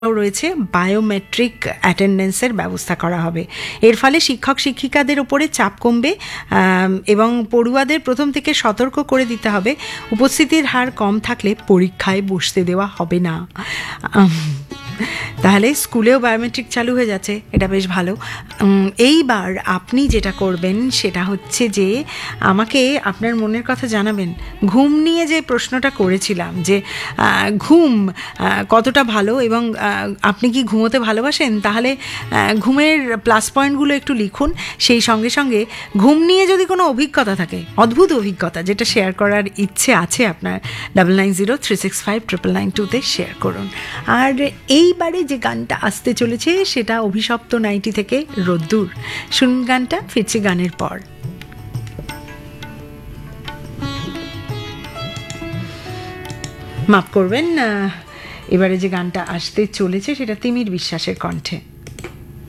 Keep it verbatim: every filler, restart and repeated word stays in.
রয়েছে বায়োমেট্রিক অ্যাটেন্ডেন্সের ব্যবস্থা করা হবে। এর ফলে শিক্ষক শিক্ষিকাদের উপরে চাপ কমবে এবং পড়ুয়াদের প্রথম থেকে সতর্ক করে দিতে হবে উপস্থিতির হার কম থাকলে পরীক্ষায় বসতে দেওয়া হবে না। তাহলে স্কুলেও বায়োমেট্রিক চালু হয়ে যাচ্ছে, এটা বেশ ভালো। এইবার আপনি যেটা করবেন সেটা হচ্ছে যে আমাকে আপনার মনের কথা জানাবেন। ঘুম নিয়ে যে প্রশ্নটা করেছিলাম যে ঘুম কতটা ভালো এবং আপনি কি ঘুমোতে ভালোবাসেন, তাহলে ঘুমের প্লাস পয়েন্টগুলো একটু লিখুন। সেই সঙ্গে সঙ্গে ঘুম নিয়ে যদি কোনো অভিজ্ঞতা থাকে, অদ্ভুত অভিজ্ঞতা যেটা শেয়ার করার ইচ্ছে আছে আপনার, double nine zero three six five triple nine টুতে শেয়ার করুন। আর এইবারে যে গানটা আসতে চলেছে সেটা অভিশপ্ত নাইটি থেকে রোদ্দুর। শুনুন গানটা, ফিরছি গানের পর। মাফ করবেন, এবারে যে গানটা আসতে চলেছে সেটা তিমির বিশ্বাসের কণ্ঠে।